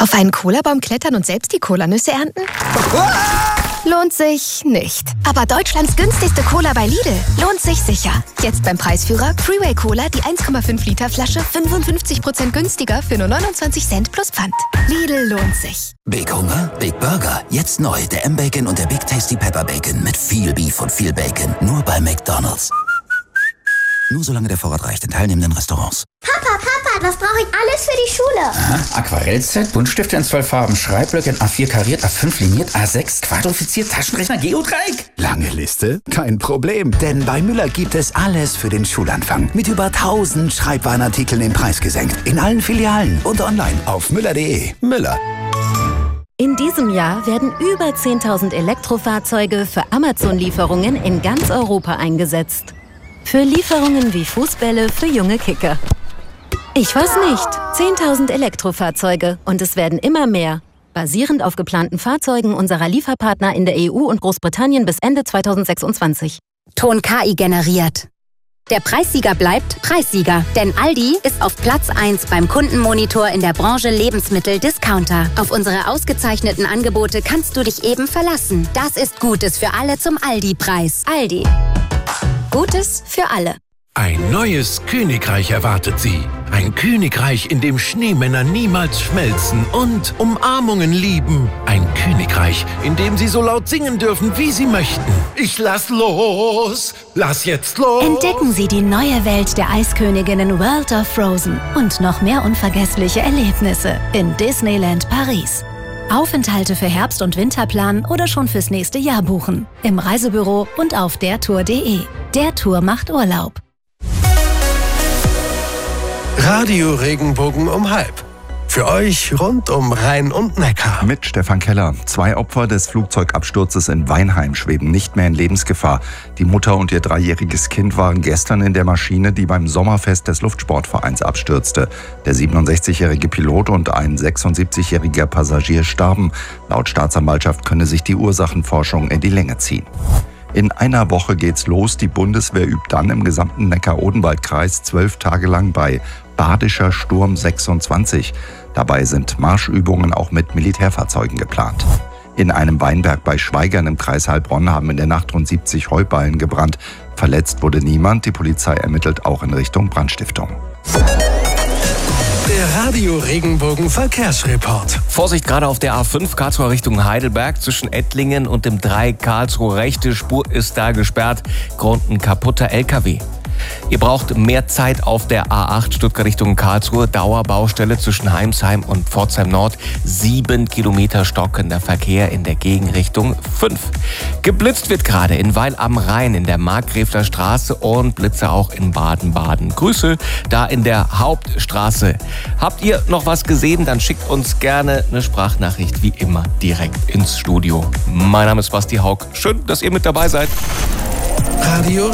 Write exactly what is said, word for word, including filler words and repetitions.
Auf einen Cola-Baum klettern und selbst die Cola-Nüsse ernten? Lohnt sich nicht. Aber Deutschlands günstigste Cola bei Lidl lohnt sich sicher. Jetzt beim Preisführer Freeway Cola, die eins Komma fünf Liter Flasche, fünfundfünfzig Prozent günstiger für nur neunundzwanzig Cent plus Pfand. Lidl lohnt sich. Big Hunger? Big Burger. Jetzt neu, der M-Bacon und der Big Tasty Pepper Bacon mit viel Beef und viel Bacon. Nur bei McDonald's. Nur solange der Vorrat reicht in teilnehmenden Restaurants. Papa, Papa, was brauche ich alles für die Schule? Aha, Aquarellset, Buntstifte in zwölf Farben, Schreibblöcke in A vier kariert, A fünf liniert, A sechs quadrifiziert, Taschenrechner, Geodreieck. Lange Liste? Kein Problem, denn bei Müller gibt es alles für den Schulanfang. Mit über tausend Schreibwarenartikeln im Preis gesenkt. In allen Filialen und online auf müller punkt de. Müller. In diesem Jahr werden über zehntausend Elektrofahrzeuge für Amazon-Lieferungen in ganz Europa eingesetzt. Für Lieferungen wie Fußbälle für junge Kicker. Ich weiß nicht. zehntausend Elektrofahrzeuge und es werden immer mehr. Basierend auf geplanten Fahrzeugen unserer Lieferpartner in der E U und Großbritannien bis Ende zweitausendsechsundzwanzig. Ton K I generiert. Der Preissieger bleibt Preissieger, denn Aldi ist auf Platz eins beim Kundenmonitor in der Branche Lebensmittel-Discounter. Auf unsere ausgezeichneten Angebote kannst du dich eben verlassen. Das ist Gutes für alle zum Aldi-Preis. Aldi. Gutes für alle. Ein neues Königreich erwartet Sie. Ein Königreich, in dem Schneemänner niemals schmelzen und Umarmungen lieben. Ein Königreich, in dem Sie so laut singen dürfen, wie Sie möchten. Ich lass los, lass jetzt los. Entdecken Sie die neue Welt der Eisköniginnen World of Frozen und noch mehr unvergessliche Erlebnisse in Disneyland Paris. Aufenthalte für Herbst- und Winterplan oder schon fürs nächste Jahr buchen. Im Reisebüro und auf der tour punkt de. Der Tour macht Urlaub. Radio Regenbogen um halb. Für euch rund um Rhein und Neckar. Mit Stefan Keller. Zwei Opfer des Flugzeugabsturzes in Weinheim schweben nicht mehr in Lebensgefahr. Die Mutter und ihr dreijähriges Kind waren gestern in der Maschine, die beim Sommerfest des Luftsportvereins abstürzte. Der siebenundsechzigjährige Pilot und ein sechsundsiebzigjähriger Passagier starben. Laut Staatsanwaltschaft könne sich die Ursachenforschung in die Länge ziehen. In einer Woche geht's los. Die Bundeswehr übt dann im gesamten Neckar-Odenwald-Kreis zwölf Tage lang bei Badischer Sturm sechsundzwanzig. Dabei sind Marschübungen auch mit Militärfahrzeugen geplant. In einem Weinberg bei Schweigern im Kreis Heilbronn haben in der Nacht rund siebzig Heuballen gebrannt. Verletzt wurde niemand. Die Polizei ermittelt auch in Richtung Brandstiftung. Der Radio Regenbogen Verkehrsreport. Vorsicht gerade auf der A fünf Karlsruhe Richtung Heidelberg zwischen Ettlingen und dem drei Karlsruhe. Rechte Spur ist da gesperrt. Grund ein kaputter L K W. Ihr braucht mehr Zeit auf der A acht Stuttgart Richtung Karlsruhe. Dauerbaustelle zwischen Heimsheim und Pforzheim Nord. Sieben Kilometer stockender Verkehr in der Gegenrichtung fünf. Geblitzt wird gerade in Weil am Rhein in der Markgräfler Straße und Blitze auch in Baden-Baden. Grüße da in der Hauptstraße. Habt ihr noch was gesehen? Dann schickt uns gerne eine Sprachnachricht wie immer direkt ins Studio. Mein Name ist Basti Haug. Schön, dass ihr mit dabei seid. Radio